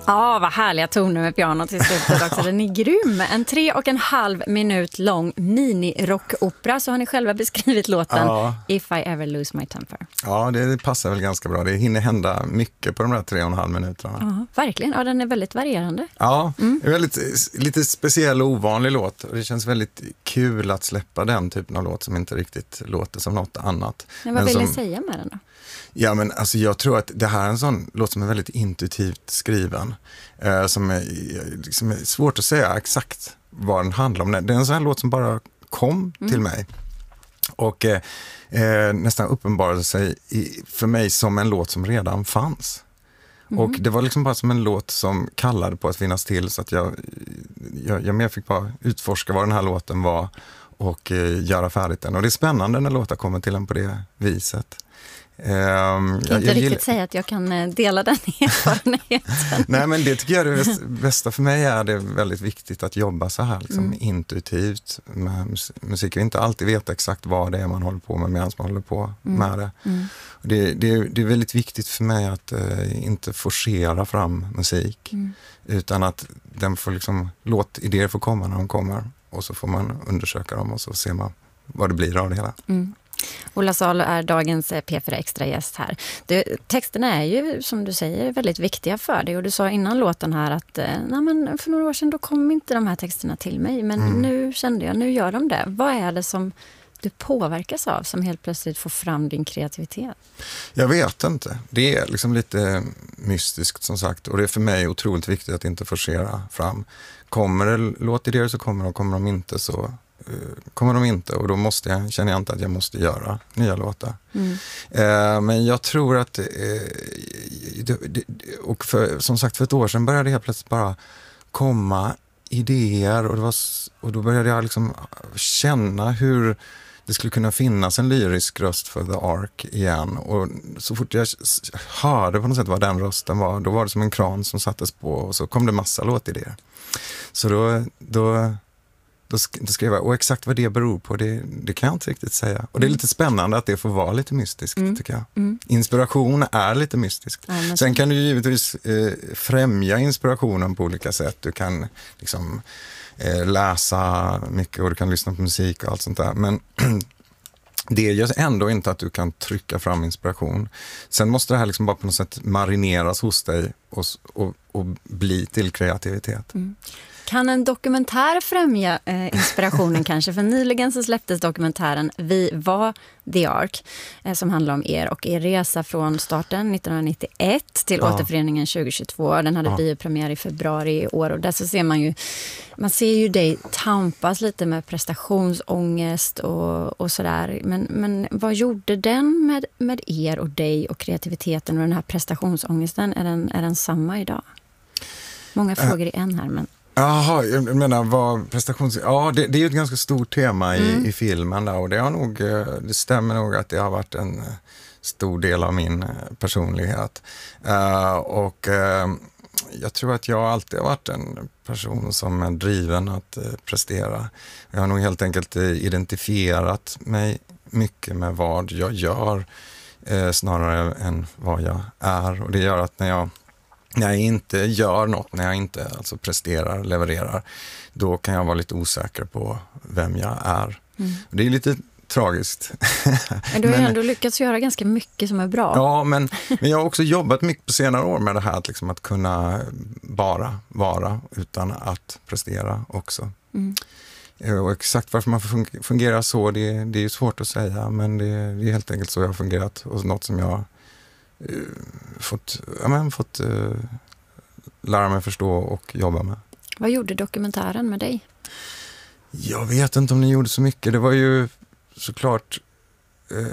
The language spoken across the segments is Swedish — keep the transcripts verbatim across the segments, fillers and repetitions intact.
Ja, vad härliga toner med pianot i slutet också. Den är grym. En tre och en halv minut lång mini-rockopera, så har ni själva beskrivit låten ja. If I Ever Lose My Temper. Ja, det passar väl ganska bra. Det hinner hända mycket på de där tre och en halv minuterna. Ja, verkligen. Ja, den är väldigt varierande. Ja, mm. det är väldigt, lite speciell och ovanlig låt. Och det känns väldigt kul att släppa den typen av låt som inte riktigt låter som något annat. Men vad Men vill som, ni säga med den då? Ja, men alltså jag tror att det här är en sån låt som är väldigt intuitivt skriven. Eh, som är, liksom är svårt att säga exakt vad den handlar om. Det är en sån här låt som bara kom mm. till mig. Och eh, eh, nästan uppenbarade sig i, för mig som en låt som redan fanns. Mm. Och det var liksom bara som en låt som kallade på att finnas till, så att jag, jag, jag mer fick bara utforska vad den här låten var och eh, göra färdigt den. Och det är spännande när låtar kommer till en på det viset. Um, jag kan inte jag riktigt gill... säga att jag kan dela den erfarenheten. Nej, men det tycker jag är det bästa. För mig är det väldigt viktigt att jobba så här liksom, mm. intuitivt med musik. Och inte alltid veta exakt vad det är man håller på med medan man håller på mm. med det. Mm. Och det, det. Det är väldigt viktigt för mig att uh, inte forcera fram musik. Mm. Utan att den får liksom, låt idéer får komma när de kommer. Och så får man undersöka dem och så ser man vad det blir av det hela. Mm. Ola Salo är dagens P fyra Extra gäst här. Det, texterna är ju, som du säger, väldigt viktiga för dig. Och du sa innan låten här att nej, men för några år sedan då kom inte de här texterna till mig. Men mm. nu kände jag, nu gör de det. Vad är det som du påverkas av som helt plötsligt får fram din kreativitet? Jag vet inte. Det är liksom lite mystiskt som sagt. Och det är för mig otroligt viktigt att inte forcera fram. Kommer det låtidéer så kommer de, kommer de inte så... kommer de inte, och då måste jag, känner jag inte att jag måste göra nya låtar. Mm. Eh, men jag tror att eh, det, det, och för, som sagt för ett år sedan började jag plötsligt bara komma idéer och, det var, och då började jag liksom känna hur det skulle kunna finnas en lyrisk röst för The Ark igen, och så fort jag hörde på något sätt vad den rösten var, då var det som en kran som sattes på och så kom det massa låtidéer. Så då, då Då skrev jag, och exakt vad det beror på, det, det kan jag inte riktigt säga. Och det är lite spännande att det får vara lite mystiskt, mm. tycker jag. Mm. Inspiration är lite mystiskt. Ja, men... Sen kan du givetvis eh, främja inspirationen på olika sätt. Du kan liksom eh, läsa mycket och du kan lyssna på musik och allt sånt där. Men det gör ändå inte att du kan trycka fram inspiration. Sen måste det här liksom bara på något sätt marineras hos dig och, och, och bli till kreativitet. Mm. Kan en dokumentär främja eh, inspirationen kanske? För nyligen så släpptes dokumentären Vi var The Ark, eh, som handlar om er och er resa från starten nittonhundranittioett till ja. återföreningen tjugohundratjugotvå. Den hade ja. biopremiär i februari i år, och där så ser man ju man ser ju dig tampas lite med prestationsångest och, och sådär. Men, men vad gjorde den med, med er och dig och kreativiteten och den här prestationsångesten? Är den, är den samma idag? Många frågor i en här, men... Jaha, jag menar vad prestations... Ja, det, det är ju ett ganska stort tema i, mm. i filmen där, och det har nog, det stämmer nog att det har varit en stor del av min personlighet. Uh, och uh, jag tror att jag alltid har varit en person som är driven att uh, prestera. Jag har nog helt enkelt uh, identifierat mig mycket med vad jag gör uh, snarare än vad jag är, och det gör att när jag När jag inte gör något, när jag inte alltså presterar, levererar, då kan jag vara lite osäker på vem jag är. Mm. Det är lite tragiskt. Men du har men, ändå lyckats göra ganska mycket som är bra. Ja, men, men jag har också jobbat mycket på senare år med det här att, liksom, att kunna bara vara utan att prestera också. Mm. Och exakt varför man fungerar så, det, det är ju svårt att säga, men det, det är helt enkelt så jag har fungerat, och något som jag fått, ja, men, fått uh, lära mig förstå och jobba med. Vad gjorde dokumentären med dig? Jag vet inte om den gjorde så mycket. Det var ju såklart eh,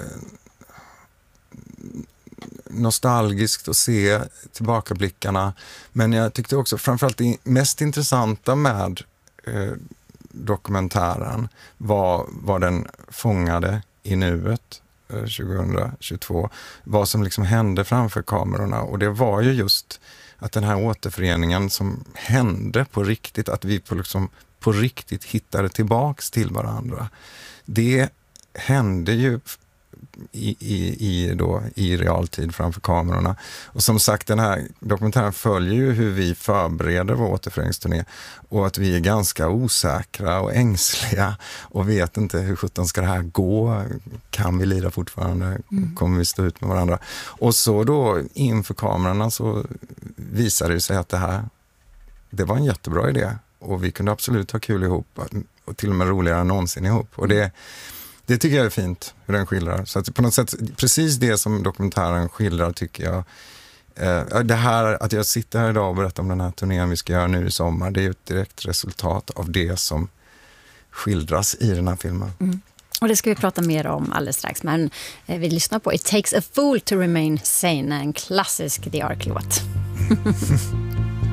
nostalgiskt att se tillbakablickarna, men jag tyckte också framförallt det mest intressanta med eh, dokumentären var vad den fångade i nuet tjugohundratjugotvå, vad som liksom hände framför kamerorna, och det var ju just att den här återföreningen som hände på riktigt, att vi på, liksom, på riktigt hittade tillbaks till varandra, det hände ju i, i, i, då, i realtid framför kamerorna. Och som sagt, den här dokumentären följer ju hur vi förbereder vår återföreningsturné och att vi är ganska osäkra och ängsliga och vet inte hur sjutton ska det här gå. Kan vi lira fortfarande? Mm. Kommer vi stå ut med varandra? Och så då inför kamerorna så visar det sig att det här, det var en jättebra idé och vi kunde absolut ha kul ihop och till och med roligare än någonsin ihop. Och det, det tycker jag är fint hur den skildrar. Så att på något sätt, precis det som dokumentären skildrar tycker jag, eh, det här att jag sitter här idag och berättar om den här turnén vi ska göra nu i sommar, det är ju ett direkt resultat av det som skildras i den här filmen. Mm. Och det ska vi prata mer om alldeles strax, men eh, vi lyssnar på It Takes a Fool to Remain Sane, en klassisk The Ark-låt.